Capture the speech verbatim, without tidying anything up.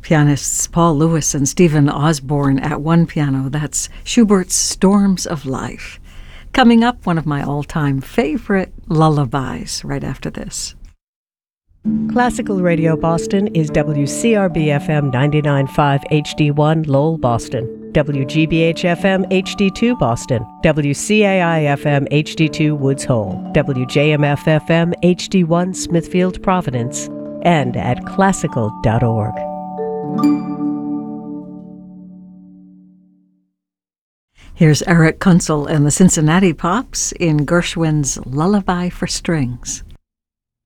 Pianists Paul Lewis and Stephen Osborne at one piano. That's Schubert's Storms of Life. Coming up, one of my all-time favorite lullabies right after this. Classical Radio Boston is W C R B F M ninety-nine point five H D one Lowell, Boston, W G B H F M H D two Boston, W C A I F M H D two Woods Hole, W J M F F M H D one Smithfield, Providence, and at classical dot org. Here's Eric Kunzel and the Cincinnati Pops in Gershwin's Lullaby for Strings.